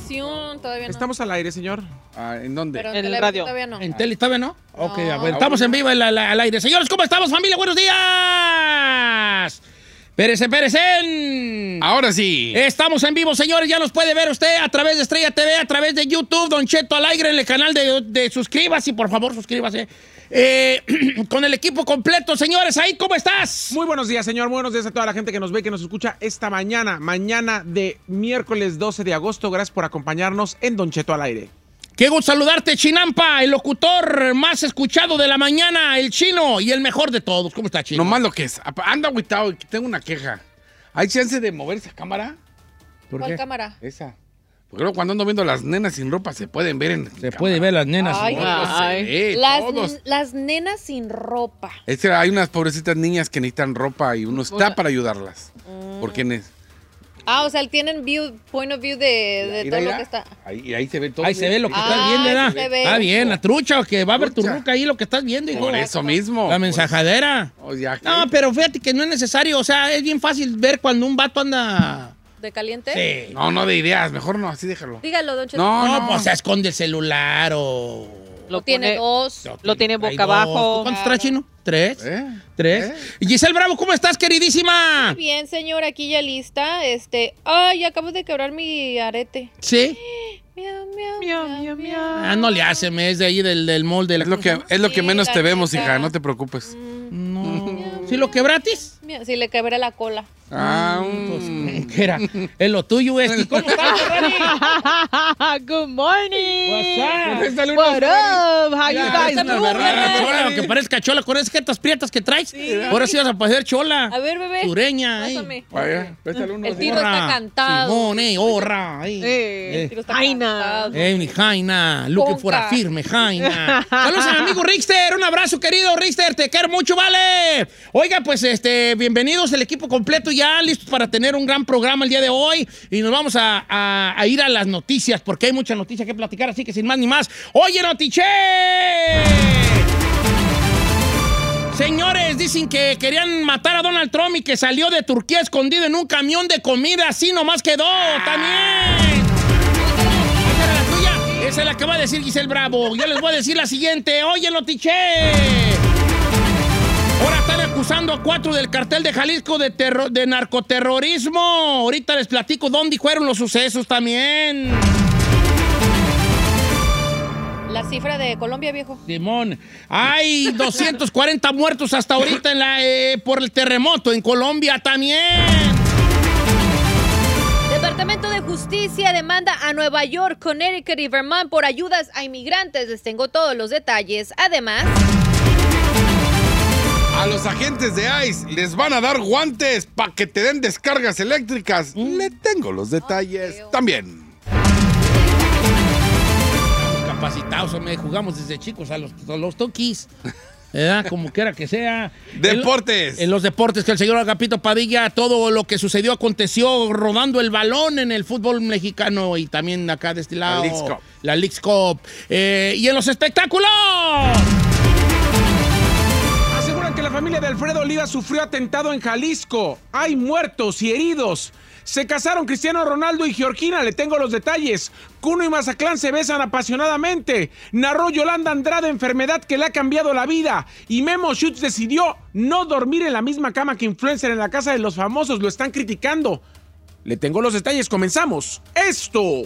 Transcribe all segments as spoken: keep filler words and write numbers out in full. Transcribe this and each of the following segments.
televisión todavía no. ¿Estamos al aire, señor? Ah, ¿En dónde? Pero en, En el televisión radio. todavía no. ¿En tele todavía no? No. Ok, bueno, estamos en vivo en la- la- al aire. Señores, ¿cómo estamos, familia? ¡Buenos días! Pérese, Pérese. Ahora sí. Estamos en vivo, señores. Ya nos puede ver usted a través de Estrella T V, a través de YouTube, Don Cheto al aire, en el canal de, de suscríbase, por favor, suscríbase. Eh, con el equipo completo, señores. Ahí, ¿cómo estás? Muy buenos días, señor. Muy buenos días a toda la gente que nos ve, que nos escucha esta mañana. Mañana de miércoles doce de agosto. Gracias por acompañarnos en Don Cheto al aire. Qué gusto saludarte, Chinampa, el locutor más escuchado de la mañana, el chino y el mejor de todos. ¿Cómo está, Chino? No más lo que es. Anda agüitado y tengo una queja. ¿Hay chance de mover esa cámara? ¿Por ¿Cuál qué? cámara? Esa. Porque luego cuando ando viendo las nenas sin ropa se pueden ver en Se puede ver las nenas. Ay, Ay. Sí, Las, todos. las nenas sin ropa. Es que hay unas pobrecitas niñas que necesitan ropa y uno está para ayudarlas. ¿Por qué? ne- Ah, o sea, tienen view, point of view de, de Mira, todo mira. lo que está. Ahí, ahí se ve todo. Ahí se ve lo que Ah, estás viendo, ¿verdad? sí se ve. Está bien, la trucha, que va a ver tu Trucha. ruca ahí lo que estás viendo, hijo. Por eso mismo. La mensajadera. Pues, ya que- No, pero fíjate que no es necesario. O sea, es bien fácil ver cuando un vato anda. ¿De caliente? Sí. No, no de ideas. Mejor no, así déjalo. Dígalo, don Cheto. No, No, no. pues se esconde el celular o. Lo O tiene pone- dos. Lo tiene Hay boca dos. abajo. ¿Tú ¿Cuántos traes, Chino? ¿Tres? ¿Eh? ¿Tres? Y Giselle Bravo, ¿cómo estás, queridísima? Bien, señor, aquí ya lista. Este, ay, acabo de quebrar mi arete. Sí. Miau, miau, Miau, miau, miau, miau. Ah, no le hace, me es de ahí del, del molde. De la Es lo que, es lo que Sí, menos la te vemos, neta. hija. No te preocupes. No. ¿Sí lo quebratis? Miau, sí, le quebré la cola. Ah, Pues, mm. ¿qué era? Es lo tuyo, este. ¿Cómo estás, Ferrari? Good morning. What's up? Dale una- What up? How you Ya, guys esta doing? berraca chola, aunque parezca chola con esas jetas prietas que traes. Ahora sí vas a parecer chola. A ver, bebé. Sureña, eh. Pásame. Vaya, préstale uno. El tiro está cantado. Simón, eh, horra. Eh. Eh, El tiro está Jaina. cantado. Eh, mi Jaina, looking for a Conca. firme, Jaina. Saludos a mi amigo Rickster, un abrazo, querido Rickster, te quiero mucho, vale. Oiga, pues, este, bienvenidos el equipo completo ya, listos para tener un gran programa el día de hoy. Y nos vamos a, a- a ir a las noticias, porque hay mucha noticia que platicar, así que sin más ni más. ¡Oye, Notiche! Señores, dicen que querían matar a Donald Trump y que salió de Turquía escondido en un camión de comida, así nomás quedó, también. ¿Esa era la tuya? Esa es la que va a decir Giselle Bravo. Yo les voy a decir la siguiente. Oye, Notiche. Ahora están acusando a cuatro del cartel de Jalisco de, terro- de narcoterrorismo. Ahorita les platico dónde fueron los sucesos también. La cifra de Colombia, viejo. Simón, hay doscientos cuarenta muertos hasta ahorita en la, eh, por el terremoto en Colombia también. Departamento de Justicia demanda a Nueva York, Connecticut y Vermont por ayudas a inmigrantes. Les tengo todos los detalles. Además, A los agentes de ICE les van a dar guantes para que te den descargas eléctricas. Le tengo los detalles Ok, ok. también. Capacitados, hombre, jugamos desde chicos a los, a los toquis. ¿Verdad? Como quiera que sea. Deportes. En, en los deportes, que el señor Agapito Padilla, todo lo que sucedió aconteció rodando el balón en el fútbol mexicano y también acá de este lado. Leagues Cup. La Leagues Cup. Eh, y en los espectáculos. Aseguran que la familia de Alfredo Oliva sufrió atentado en Jalisco. Hay muertos y heridos. Se casaron Cristiano Ronaldo y Georgina, le tengo los detalles. Kuno y Mazatlán se besan apasionadamente. Narró Yolanda Andrade enfermedad que le ha cambiado la vida. Y Memo Schutz decidió no dormir en la misma cama que influencer en la casa de los famosos. Lo están criticando. Le tengo los detalles, comenzamos. Esto.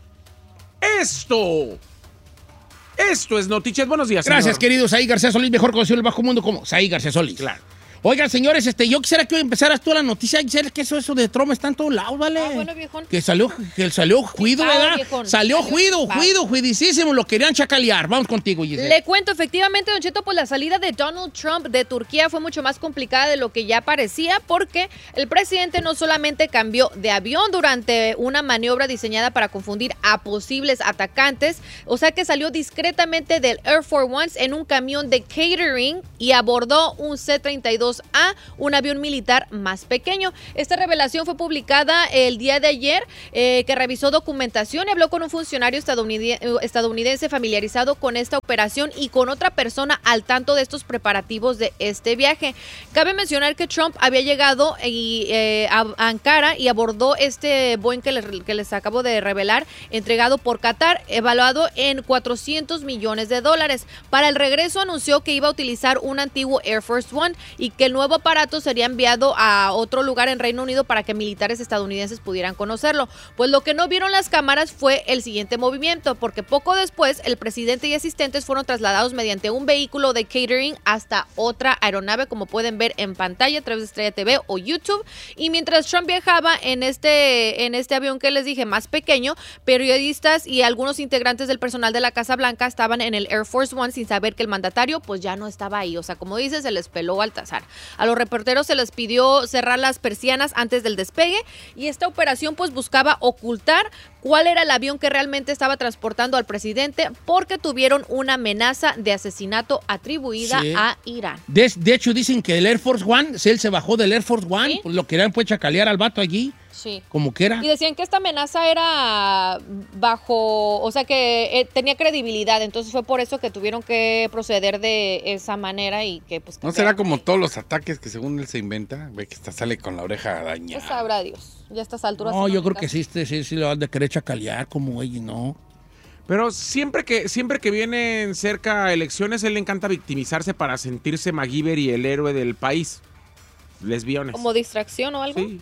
Esto. Esto es Noticias. Buenos días, Gracias, señor. querido Saí García Solís, mejor conocido en el bajo mundo como Saí García Solís. Claro. Oigan, señores, este, yo quisiera que hoy empezaras tú la noticia. Quisiera que eso, eso de Trump está en todos lados, ¿vale? Ah, bueno, viejón. Que salió, que salió juido, Flipado, ¿verdad? viejón. Salió Salió juido, flipado. juido, juidicísimo. Lo querían chacalear. Vamos contigo, Giselle. le cuento, efectivamente, Don Cheto, pues la salida de Donald Trump de Turquía fue mucho más complicada de lo que ya parecía, porque el presidente no solamente cambió de avión durante una maniobra diseñada para confundir a posibles atacantes, o sea que salió discretamente del Air Force One en un camión de catering y abordó un C treinta y dos trasladados a un avión militar más pequeño. Esta revelación fue publicada el día de ayer, eh, que revisó documentación y habló con un funcionario estadounidense, estadounidense familiarizado con esta operación y con otra persona al tanto de estos preparativos de este viaje. Cabe mencionar que Trump había llegado y, eh, a Ankara y abordó este Boeing que les, que les acabo de revelar, entregado por Qatar, evaluado en cuatrocientos millones de dólares. Para el regreso anunció que iba a utilizar un antiguo Air Force One y que el nuevo aparato sería enviado a otro lugar en Reino Unido para que militares estadounidenses pudieran conocerlo. Pues lo que no vieron las cámaras fue el siguiente movimiento, porque poco después el presidente y asistentes fueron trasladados mediante un vehículo de catering hasta otra aeronave, como pueden ver en pantalla a través de Estrella T V o YouTube. Y mientras Trump viajaba en este, en este avión que les dije más pequeño, periodistas y algunos integrantes del personal de la Casa Blanca estaban en el Air Force One sin saber que el mandatario pues ya no estaba ahí. O sea, como dice, se les peló al azar. A los reporteros se les pidió cerrar las persianas antes del despegue y esta operación pues buscaba ocultar cuál era el avión que realmente estaba transportando al presidente, porque tuvieron una amenaza de asesinato atribuida sí. a Irán. De, de hecho, dicen que el Air Force One, él se bajó del Air Force One, ¿Sí? pues lo querían pues chacalear al vato allí. Sí. Como que era. Y decían que esta amenaza era bajo, o sea que eh, tenía credibilidad, entonces fue por eso que tuvieron que proceder de esa manera y que pues... Que ¿No será como todos los ataques que según él se inventa? Ve que hasta sale con la oreja dañada. Pues sabrá Dios, ya a estas alturas... No, yo creo que sí, sí, sí, sí lo van de querer chacalear como ella, ¿no? Pero siempre que, siempre que vienen cerca elecciones, él le encanta victimizarse para sentirse MacGyver y el héroe del país. Lesbiones. ¿Como distracción o algo? Sí.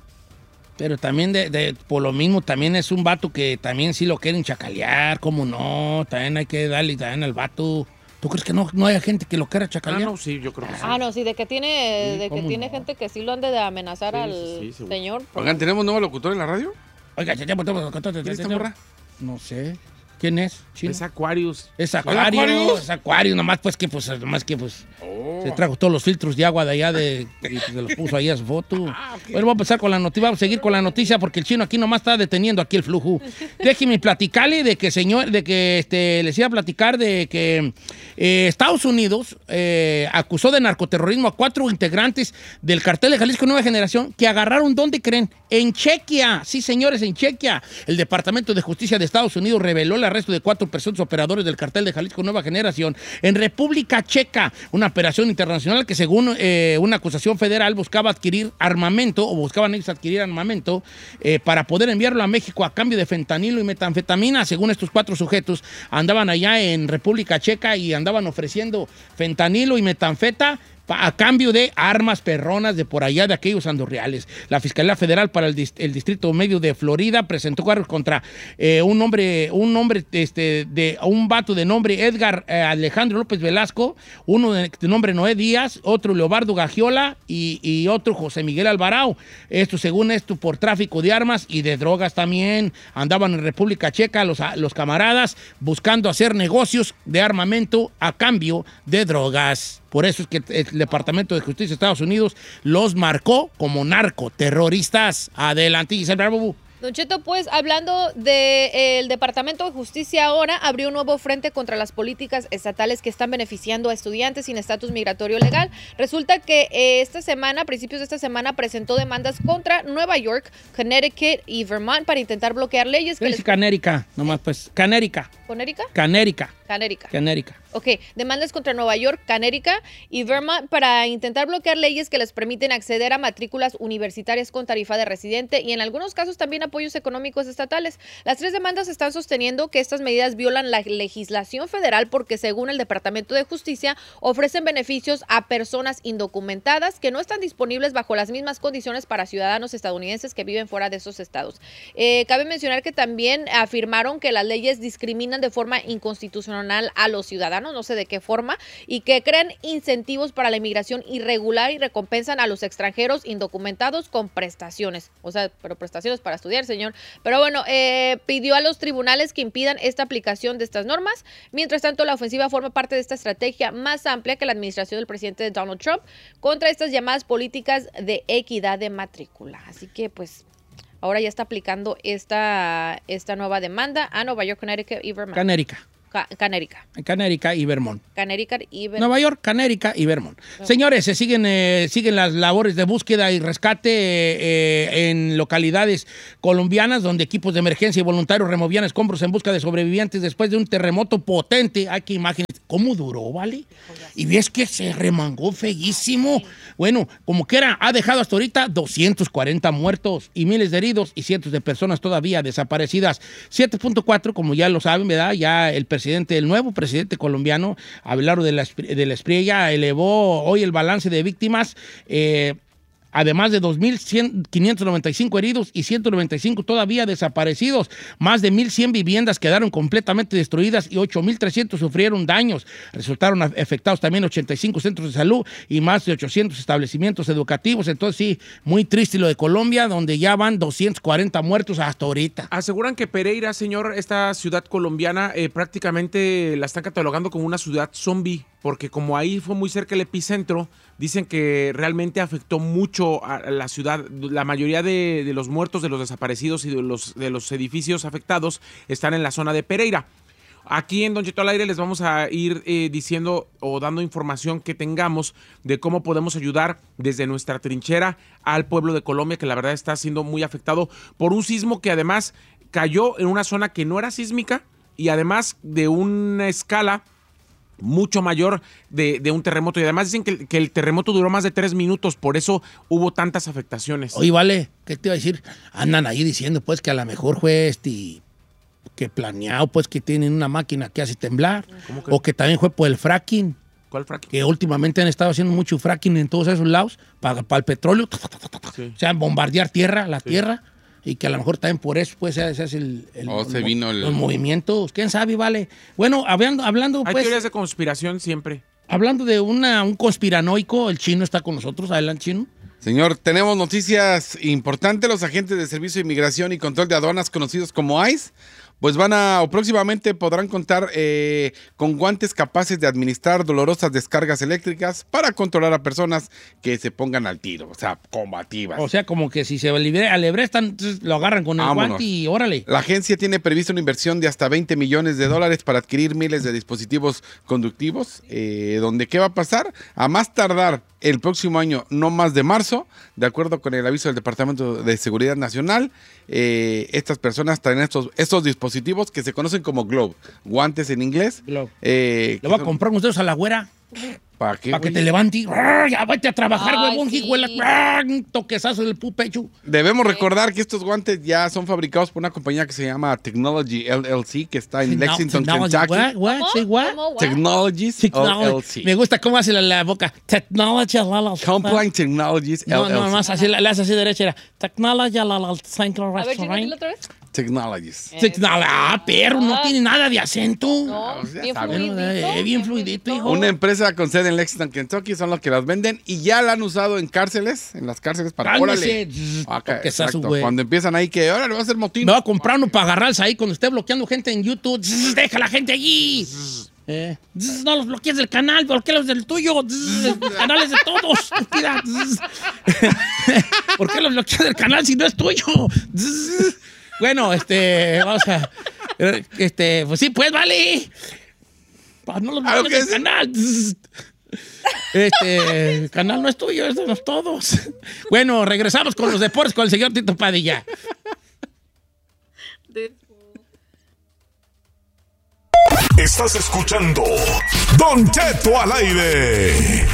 Pero también, de, de, por lo mismo, también es un vato que también sí lo quieren chacalear, ¿cómo no? También hay que darle también al vato. ¿Tú crees que no, no haya gente que lo quiera chacalear? Ah, no, sí, yo creo que sí. Ah, no, sí, de que tiene, Sí, de que ¿cómo tiene no? gente que sí lo han de amenazar Sí, al sí, sí, señor. Oigan, ¿tenemos nuevo locutor en la radio? Oiga, ya, ya, ya, ya, ya, ¿Quién es esta morra? No sé. ¿Quién es? ¿Chino? Es Aquarius. Es Hola, Acuario, Aquarius. es Acuario, nomás pues que pues, nomás que pues Oh. se trajo todos los filtros de agua de allá de, y se los puso ahí a su foto. Bueno, vamos a empezar con la noticia, vamos a seguir con la noticia porque el chino aquí nomás está deteniendo aquí el flujo. Déjeme platicarle de que señor, de que este les iba a platicar de que eh, Estados Unidos eh, acusó de narcoterrorismo a cuatro integrantes del cartel de Jalisco Nueva Generación que agarraron, ¿dónde creen? En Chequia. Sí, señores, en Chequia. El Departamento de Justicia de Estados Unidos reveló el arresto de cuatro presuntos operadores del cartel de Jalisco Nueva Generación en República Checa, una operación internacional que según eh, una acusación federal buscaba adquirir armamento o buscaban ellos adquirir armamento eh, para poder enviarlo a México a cambio de fentanilo y metanfetamina. Según estos cuatro sujetos andaban allá en República Checa y andaban ofreciendo fentanilo y metanfeta a cambio de armas perronas de por allá de aquellos andorreales. La Fiscalía Federal para el, el Distrito Medio de Florida presentó cargos contra eh, un hombre, un hombre este, de un vato de nombre Edgar eh, Alejandro López Velasco, uno de, de nombre Noé Díaz, otro Leobardo Gagiola y, y otro José Miguel Alvarado. Esto según esto por tráfico de armas y de drogas también. Andaban en República Checa los, los camaradas buscando hacer negocios de armamento a cambio de drogas. Por eso es que el Departamento de Justicia de Estados Unidos los marcó como narcoterroristas. Adelante, Giselle Bravo. Don Cheto, pues hablando del Departamento de Justicia ahora, abrió un nuevo frente contra las políticas estatales que están beneficiando a estudiantes sin estatus migratorio legal. Resulta que eh, esta semana, a principios de esta semana, presentó demandas contra Nueva York, Connecticut y Vermont para intentar bloquear leyes que ¿Qué les... dice Canérica? Nomás pues, Canérica. ¿Conérica? Canérica. Canérica. Canérica. Ok, demandas contra Nueva York, Connecticut y Vermont para intentar bloquear leyes que les permiten acceder a matrículas universitarias con tarifa de residente y en algunos casos también apoyos económicos estatales. Las tres demandas están sosteniendo que estas medidas violan la legislación federal porque según el Departamento de Justicia ofrecen beneficios a personas indocumentadas que no están disponibles bajo las mismas condiciones para ciudadanos estadounidenses que viven fuera de esos estados. Eh, cabe mencionar que también afirmaron que las leyes discriminan de forma inconstitucional a los ciudadanos, no sé de qué forma, y que crean incentivos para la inmigración irregular y recompensan a los extranjeros indocumentados con prestaciones. O sea, pero prestaciones para estudiar, señor. Pero bueno, eh, pidió a los tribunales que impidan esta aplicación de estas normas. Mientras tanto, la ofensiva forma parte de esta estrategia más amplia que la administración del presidente Donald Trump contra estas llamadas políticas de equidad de matrícula. Así que, pues, ahora ya está aplicando esta, esta nueva demanda a Nueva York, Connecticut y Vermont. Canérica. Ca- Canérica. Canérica y Vermont. Canérica y Vermont. Nueva York, Canérica y Vermont. Señores, se siguen, eh, siguen las labores de búsqueda y rescate eh, eh, en localidades colombianas donde equipos de emergencia y voluntarios removían escombros en busca de sobrevivientes después de un terremoto potente. Hay que imaginar cómo duró, ¿vale? Y ves que se remangó feísimo. Bueno, como quiera, ha dejado hasta ahorita doscientos cuarenta muertos y miles de heridos y cientos de personas todavía desaparecidas. siete punto cuatro, como ya lo saben, ¿verdad? Ya el presidente, el nuevo presidente colombiano, Abelardo de la, de la Espriella, elevó hoy el balance de víctimas, eh, además de dos mil quinientos noventa y cinco heridos y ciento noventa y cinco todavía desaparecidos. Más de mil cien viviendas quedaron completamente destruidas y ocho mil trescientos sufrieron daños. Resultaron afectados también ochenta y cinco centros de salud y más de ochocientos establecimientos educativos. Entonces sí, muy triste lo de Colombia, donde ya van doscientos cuarenta muertos hasta ahorita. Aseguran que Pereira, señor, esta ciudad colombiana, eh, prácticamente la están catalogando como una ciudad zombie, porque como ahí fue muy cerca el epicentro, dicen que realmente afectó mucho a la ciudad. La mayoría de, de los muertos, de los desaparecidos y de los, de los edificios afectados están en la zona de Pereira. Aquí en Don Cheto al Aire les vamos a ir eh, diciendo o dando información que tengamos de cómo podemos ayudar desde nuestra trinchera al pueblo de Colombia, que la verdad está siendo muy afectado por un sismo que además cayó en una zona que no era sísmica y además de una escala mucho mayor de, de un terremoto. Y además dicen que, que el terremoto duró más de tres minutos, por eso hubo tantas afectaciones. Oye, vale, ¿qué te iba a decir? Andan ahí diciendo pues que a lo mejor fue este, que planeado, pues que tienen una máquina que hace temblar, que? O que también fue por el fracking. ¿Cuál fracking? Que últimamente han estado haciendo mucho fracking en todos esos lados para, para el petróleo, sí. O sea, bombardear tierra, la sí. tierra. Y que a lo mejor también por eso pues ese es el, el, oh, se vino el... los movimientos. ¿Quién sabe, vale? Bueno, hablando, hablando Hay pues... teorías de conspiración siempre. Hablando de una, un conspiranoico, el chino está con nosotros. Adelante, chino. Señor, tenemos noticias importantes. Los agentes de Servicio de Inmigración y Control de Aduanas, conocidos como ICE, pues van a, o próximamente podrán contar eh, con guantes capaces de administrar dolorosas descargas eléctricas para controlar a personas que se pongan al tiro, o sea, combativas. O sea, como que si se alebrestan, lo agarran con el Vámonos. guante y órale. La agencia tiene previsto una inversión de hasta veinte millones de dólares para adquirir miles de dispositivos conductivos, eh, donde ¿qué va a pasar? A más tardar el próximo año, no más de marzo, de acuerdo con el aviso del Departamento de Seguridad Nacional, eh, estas personas traen estos, estos dispositivos que se conocen como Globe, guantes en inglés. Globe. Eh, Le voy a comprar unos dedos a la güera. ¿Para qué? Para que te levante. Ya vete a trabajar, Ay, huevón, sí. hijuela. Un toquezazo del pecho. Debemos recordar que estos guantes ya son fabricados por una compañía que se llama Technology L L C, que está en Lexington, Technology, Kentucky. What? What? ¿Cómo? Say what? ¿Cómo? What? Technologies Technology. L L C. Me gusta cómo hace la, la boca. Technology. La, la, Complaint Technologies No, L L C. no, más así, la, la hace así derecha. Era Technology. La, la, A ver, chico, dilo otra vez. Technologies. Technology. Ah, perro, no Ah. tiene nada de acento. No, pues ya bien saben. fluidito. Eh, bien fluidito, hijo. Una empresa con sede en Lexington, Kentucky, son los que las venden y ya la han usado en cárceles, en las cárceles para... Cálmese. órale. Zzz, Acá, toquezazo, exacto. güey. Cuando empiezan ahí que, ahora le va a hacer motín. Me voy a comprar uno para agarrarse ahí cuando esté bloqueando gente en YouTube. Zzz, deja la gente allí. Eh, zzz, no los bloquees del canal, bloquealos del tuyo. Zzz, canales de todos, estúpida. Zzz. ¿Por qué los bloqueas del canal si no es tuyo? Zzz. Bueno, este, vamos a... Este, pues sí, pues, vale. Pues no los Ah, bloquees ok, del sí. canal. Zzz. Este, el canal no es tuyo, es de los todos. Bueno, regresamos con los deportes con el señor Tito Padilla. Estás escuchando Don Cheto al aire.